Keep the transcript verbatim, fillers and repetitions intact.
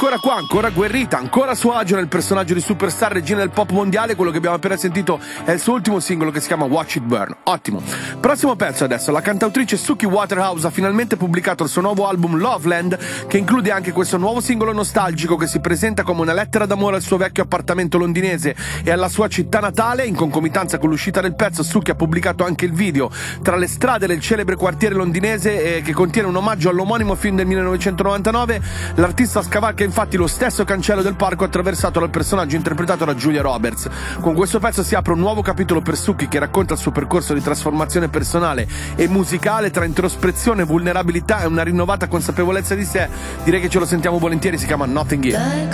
ancora qua, ancora agguerrita, ancora a suo agio nel personaggio di superstar regina del pop mondiale. Quello che abbiamo appena sentito è il suo ultimo singolo che si chiama Watch It Burn. Ottimo. Prossimo pezzo adesso. La cantautrice Suki Waterhouse ha finalmente pubblicato il suo nuovo album Loveland, che include anche questo nuovo singolo nostalgico che si presenta come una lettera d'amore al suo vecchio appartamento londinese e alla sua città natale. In concomitanza con l'uscita del pezzo, Suki ha pubblicato anche il video tra le strade del celebre quartiere londinese eh, che contiene un omaggio all'omonimo film del millenovecentonovantanove. L'artista scavalca infatti lo stesso cancello del parco attraversato dal personaggio interpretato da Julia Roberts. Con questo pezzo si apre un nuovo capitolo per Suki, che racconta il suo percorso di trasformazione personale e musicale tra introspezione, vulnerabilità e una rinnovata consapevolezza di sé. Direi che ce lo sentiamo volentieri, si chiama Nothing Here.